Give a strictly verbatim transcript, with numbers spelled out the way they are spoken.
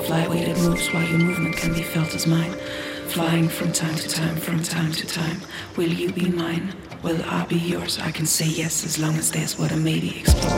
flyway that moves while your movement can be felt as mine. Flying from time to time, from time to time. Will you be mine? Will I be yours? I can say yes as long as there's what a maybe explore.